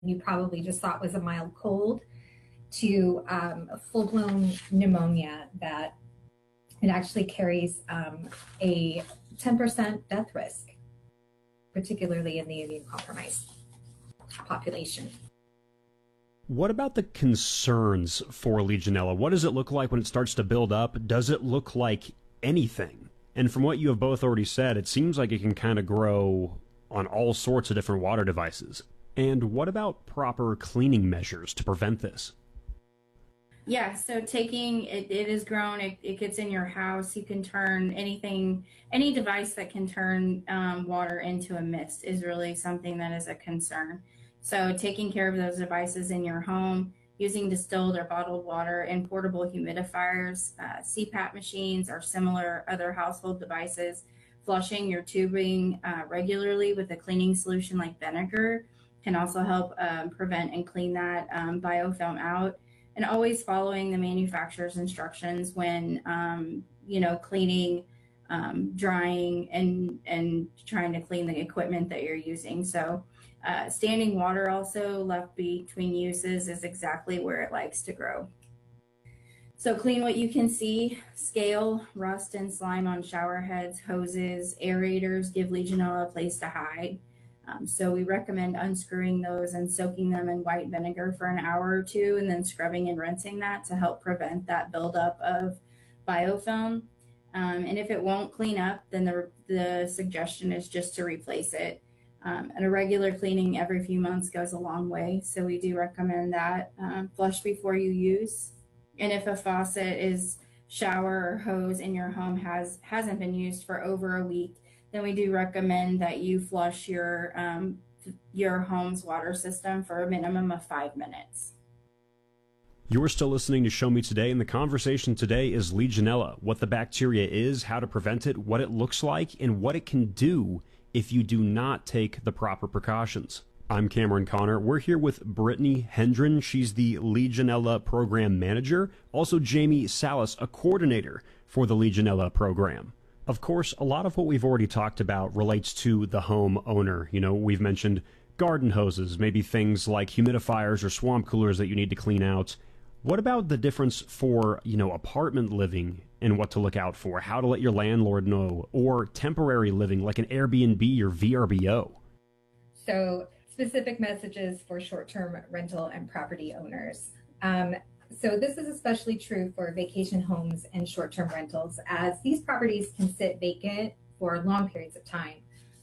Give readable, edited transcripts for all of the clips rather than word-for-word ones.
you probably just thought was a mild cold to a full-blown pneumonia that it actually carries a 10% death risk, particularly in the immune-compromised population. What about the concerns for Legionella? What does it look like when it starts to build up? Does it look like anything? And from what you have both already said, it seems like it can kind of grow on all sorts of different water devices. And what about proper cleaning measures to prevent this? Yeah, so taking it is grown, it gets in your house. You can turn any device that can turn water into a mist is really something that is a concern. So taking care of those devices in your home, using distilled or bottled water and portable humidifiers, CPAP machines or similar other household devices, flushing your tubing regularly with a cleaning solution like vinegar can also help prevent and clean that biofilm out. And always following the manufacturer's instructions when, cleaning, drying, and trying to clean the equipment that you're using. So standing water also left between uses is exactly where it likes to grow. So clean what you can see. Scale, rust, and slime on shower heads, hoses, aerators give Legionella a place to hide. So we recommend unscrewing those and soaking them in white vinegar for an hour or two and then scrubbing and rinsing that to help prevent that buildup of biofilm. And if it won't clean up, then the suggestion is just to replace it. And a regular cleaning every few months goes a long way. So we do recommend that. Flush before you use. And if a faucet is shower or hose in your home hasn't been used for over a week, then we do recommend that you flush your home's water system for a minimum of 5 minutes. You're still listening to Show Me Today, and the conversation today is Legionella, what the bacteria is, how to prevent it, what it looks like, and what it can do if you do not take the proper precautions. I'm Cameron Connor. We're here with Brittany Hendren. She's the Legionella Program Manager. Also, Jamie Salas, a coordinator for the Legionella Program. Of course, a lot of what we've already talked about relates to the home owner. You know, we've mentioned garden hoses, maybe things like humidifiers or swamp coolers that you need to clean out. What about the difference for, apartment living and what to look out for, how to let your landlord know, or temporary living like an Airbnb or VRBO? So specific messages for short-term rental and property owners. So this is especially true for vacation homes and short-term rentals, as these properties can sit vacant for long periods of time.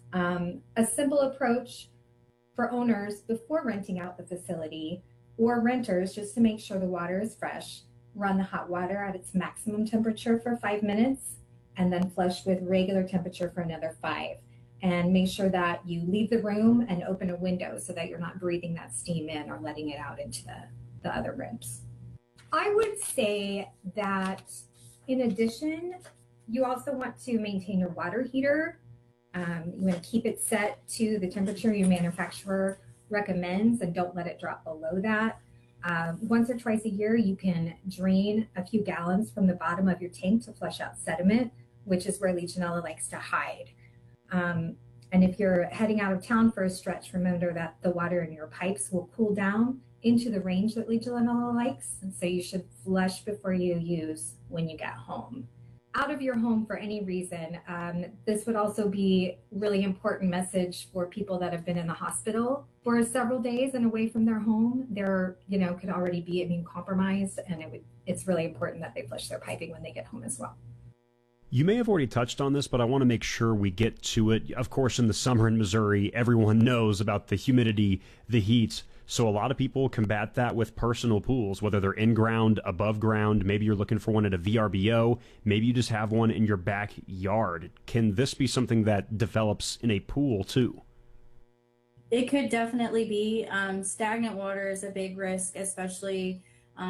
A simple approach for owners before renting out the facility, or renters, just to make sure the water is fresh, run the hot water at its maximum temperature for 5 minutes, and then flush with regular temperature for another 5. And make sure that you leave the room and open a window so that you're not breathing that steam in or letting it out into the other rooms. I would say that in addition, you also want to maintain your water heater. You want to keep it set to the temperature your manufacturer recommends and don't let it drop below that. Once or twice a year, you can drain a few gallons from the bottom of your tank to flush out sediment, which is where Legionella likes to hide. And if you're heading out of town for a stretch, remember that the water in your pipes will cool down into the range that Legionella likes. And so you should flush before you use when you get home. Out of your home for any reason, this would also be really important message for people that have been in the hospital for several days and away from their home. They're, could already be immune compromised, and it's really important that they flush their piping when they get home as well. You may have already touched on this, but I want to make sure we get to it. Of course, in the summer in Missouri, everyone knows about the humidity, the heat. So a lot of people combat that with personal pools, whether they're in ground, above ground. Maybe you're looking for one at a VRBO. Maybe you just have one in your backyard. Can this be something that develops in a pool too? It could definitely be. Stagnant water is a big risk, especially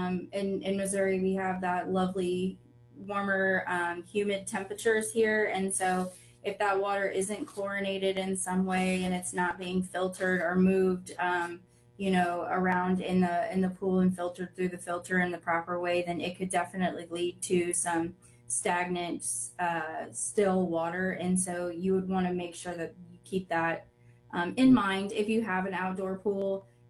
in Missouri. We have that lovely warmer, humid temperatures here. And so if that water isn't chlorinated in some way and it's not being filtered or moved, around in the pool and filtered through the filter in the proper way, then it could definitely lead to some stagnant, still water. And so you would want to make sure that you keep that in mind. If you have an outdoor pool,